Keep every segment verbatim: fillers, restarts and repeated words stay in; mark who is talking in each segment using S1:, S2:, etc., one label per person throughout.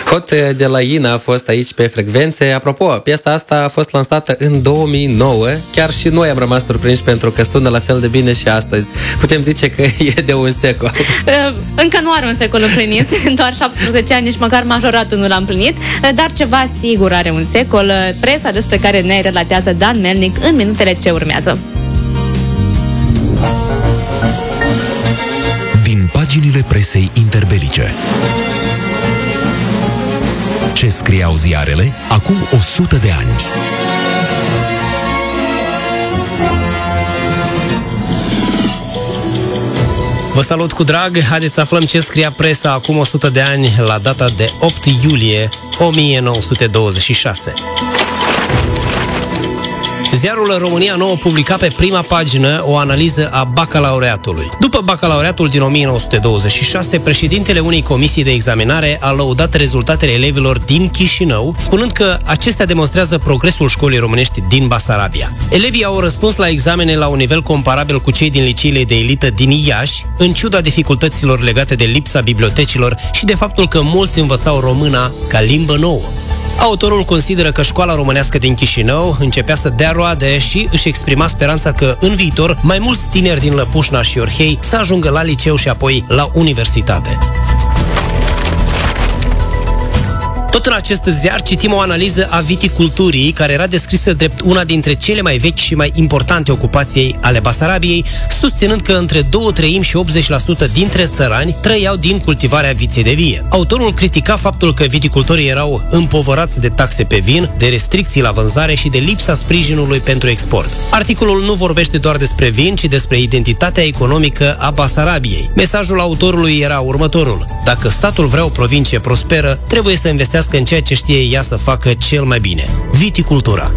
S1: Hot de la Ina a fost aici pe frecvențe. Apropo, piesa asta a fost lansată în două mii nouă. Chiar și noi am rămas surprinși pentru că sună la fel de bine și astăzi. Putem zice că e de un secol.
S2: Încă nu are un secol împlinit, doar șaptesprezece ani, nici măcar majoratul nu l-a împlinit, dar ceva sigur are un secol. Presa despre care ne relatează Dan Melnic în minutele ce urmează.
S3: Din paginile presei interbelice. Ce scriau ziarele acum o sută de ani.
S4: Vă salut cu drag, haideți să aflăm ce scria presa acum o sută de ani la data de opt iulie o mie nouă sute douăzeci și șase. Ziarul România Nouă publica pe prima pagină o analiză a bacalaureatului. După bacalaureatul din o mie nouă sute douăzeci și șase, președintele unei comisii de examinare a lăudat rezultatele elevilor din Chișinău, spunând că acestea demonstrează progresul școlii românești din Basarabia. Elevii au răspuns la examene la un nivel comparabil cu cei din liceile de elită din Iași, în ciuda dificultăților legate de lipsa bibliotecilor și de faptul că mulți învățau româna ca limbă nouă. Autorul consideră că școala românească din Chișinău începea să dea roade și își exprima speranța că, în viitor, mai mulți tineri din Lăpușna și Orhei să ajungă la liceu și apoi la universitate. Tot în acest ziar citim o analiză a viticulturii, care era descrisă drept una dintre cele mai vechi și mai importante ocupații ale Basarabiei, susținând că între două treimi și optzeci la sută dintre țărani trăiau din cultivarea viței de vie. Autorul critica faptul că viticultorii erau împovărați de taxe pe vin, de restricții la vânzare și de lipsa sprijinului pentru export. Articolul nu vorbește doar despre vin, ci despre identitatea economică a Basarabiei. Mesajul autorului era următorul: dacă statul vrea o provincie prosperă, trebuie să investească în ceea ce știe ea să facă cel mai bine: viticultura.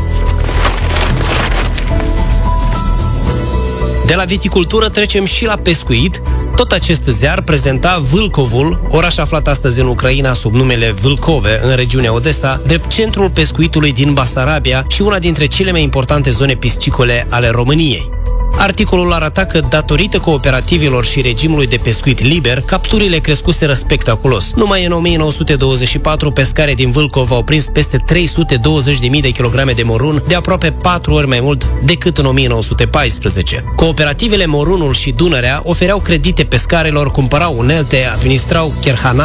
S4: De la viticultură trecem și la pescuit. Tot acest ziar prezenta Vâlcovul, oraș aflat astăzi în Ucraina sub numele Vâlcove, în regiunea Odessa, drept centrul pescuitului din Basarabia și una dintre cele mai importante zone piscicole ale României. Articolul arăta că, datorită cooperativilor și regimului de pescuit liber, capturile crescuseră spectaculos. Numai în o mie nouă sute douăzeci și patru, pescare din Vâlcov au prins peste trei sute douăzeci de mii de kilograme de morun, de aproape patru ori mai mult decât în o mie nouă sute paisprezece. Cooperativele Morunul și Dunărea ofereau credite pescarilor, cumpărau unelte, administrau cherhana